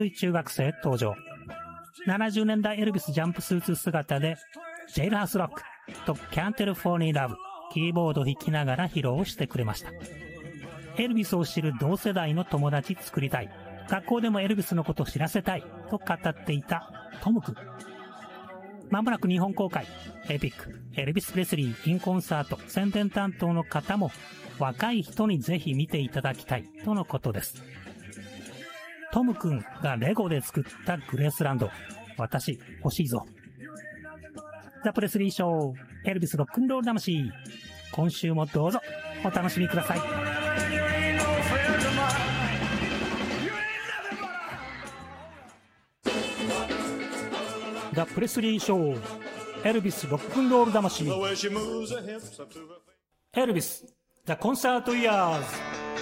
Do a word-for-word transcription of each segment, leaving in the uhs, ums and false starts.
中学生登場。ななじゅうねんだいエルビスジャンプスーツ姿でジェイルハウスロックとCan't Help Falling in Loveキーボードを弾きながら披露してくれました。エルビスを知る同世代の友達作りたい、学校でもエルビスのことを知らせたいと語っていたトム君。まもなく日本公開、エピックエルビス・プレスリーインコンサート宣伝担当の方も若い人にぜひ見ていただきたいとのことです。トム君がレゴで作ったグレースランド、私欲しいぞ。ザ・プレスリーショー、エルビスロックンロール魂、今週もどうぞお楽しみください。ザ・プレスリーショー、エルビスロックンロール魂、エルビスザ・コンサートイヤーズ。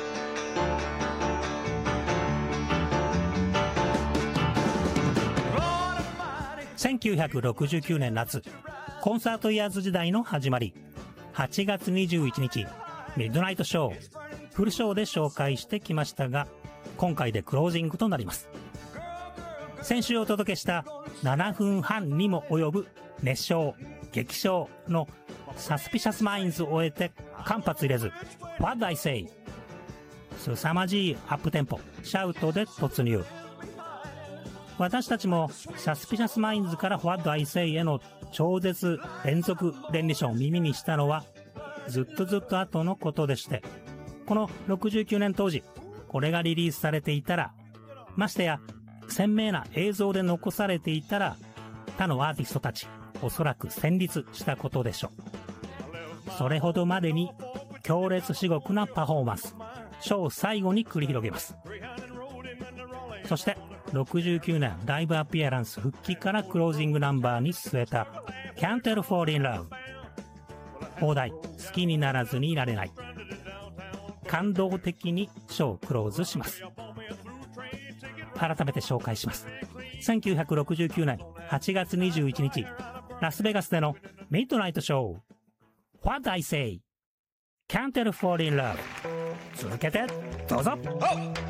せんきゅうひゃくろくじゅうきゅうねん夏、コンサートイヤーズ時代の始まり。はちがつにじゅういちにち、ミッドナイトショー、フルショーで紹介してきましたが、今回でクロージングとなります。先週お届けしたななふんはんにも及ぶ熱唱、激唱のサスピシャスマインズを終えて間髪入れず、What I Say、凄まじいアップテンポ、シャウトで突入。私たちもサスピシャスマインズから What I Say への超絶連続連リションを耳にしたのはずっとずっと後のことでして、このろくじゅうきゅうねん当時、これがリリースされていたら、ましてや鮮明な映像で残されていたら、他のアーティストたちおそらく戦慄したことでしょう。それほどまでに強烈至極なパフォーマンス、ショー最後に繰り広げます。そしてろくじゅうきゅうねんライブアピアランス復帰からクロージングナンバーに据えた Can't Help Falling in Love。 放題、好きにならずにいられない。感動的にショークローズします。改めて紹介します。せんきゅうひゃくろくじゅうきゅうねんはちがつにじゅういちにち、ラスベガスでのミッドナイトショー、 What I Say Can't Help Falling in Love。 続けてどうぞ。